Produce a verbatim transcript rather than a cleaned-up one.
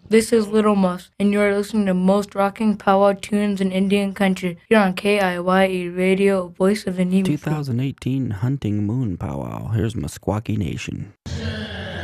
This is Little Muffs, and you are listening to most rocking powwow tunes in Indian country here on K I Y E Radio, Voice of the Negro. twenty eighteen Hunting Moon Powwow. Here's Meskwaki Nation.